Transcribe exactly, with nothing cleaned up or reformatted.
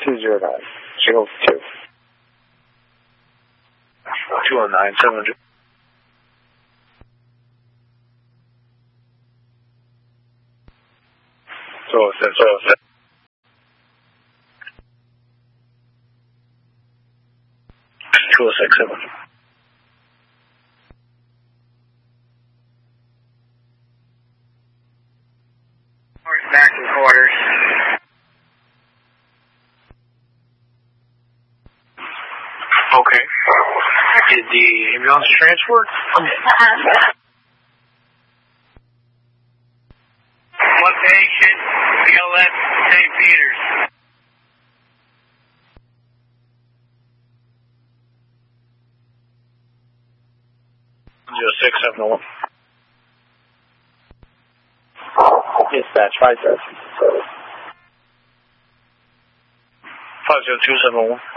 two zero nine, signal two. two oh nine, seven hundred. two oh six, two oh six. two oh six, seven hundred. Back to quarters. Okay. Did the ambulance transport? One patient, B L S, Saint Peter's. zero six seven one. Dispatch, five zero. five zero two seven one.